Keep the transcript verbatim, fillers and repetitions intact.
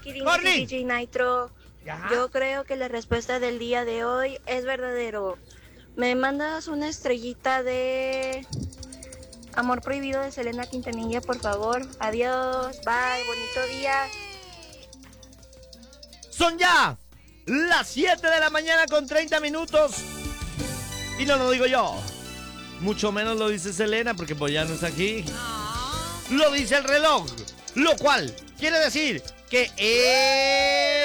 aquí D J Nitro. Ajá. Yo creo que la respuesta del día de hoy es verdadero. ¿Me mandas una estrellita de Amor Prohibido de Selena Quintanilla, por favor? Adiós, bye, bonito día. Son ya las siete de la mañana con treinta minutos. Y no lo digo yo. Mucho menos lo dice Selena, porque pues ya no está aquí. Lo dice el reloj. Lo cual quiere decir que